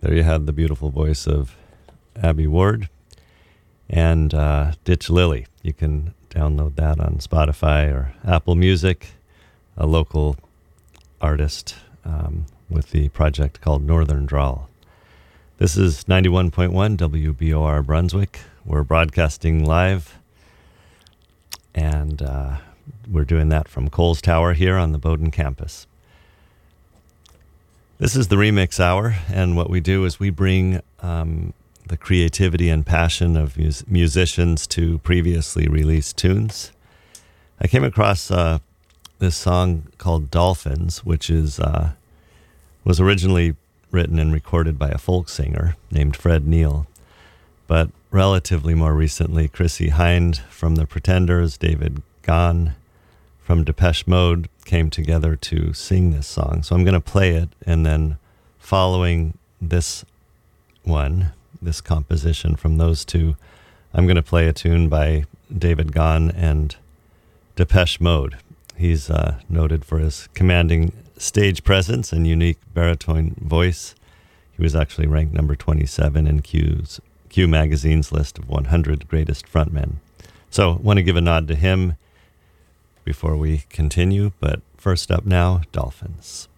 There you had the beautiful voice of Abby Ward and Ditch Lily. You can download that on Spotify or Apple Music, a local artist with the project called Northern Drawl. This is 91.1 WBOR Brunswick. We're broadcasting live, and we're doing that from Coles Tower here on the Bowdoin campus. This is the Remix Hour, and what we do is we bring the creativity and passion of musicians to previously released tunes. I came across this song called Dolphins, which was originally written and recorded by a folk singer named Fred Neil. But relatively more recently, Chrissie Hynde from The Pretenders, David Gaughan from Depeche Mode came together to sing this song. So I'm going to play it, and then following this composition from those two, I'm going to play a tune by David Gaughan and Depeche Mode. He's noted for his commanding stage presence and unique baritone voice. He was actually ranked number 27 in Q Magazine's list of 100 greatest frontmen. So I want to give a nod to him before we continue, but first up now, Dolphins.